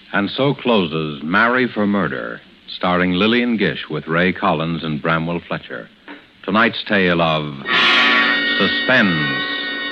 And so closes Marry for Murder, starring Lillian Gish with Ray Collins and Bramwell Fletcher. Tonight's tale of suspense.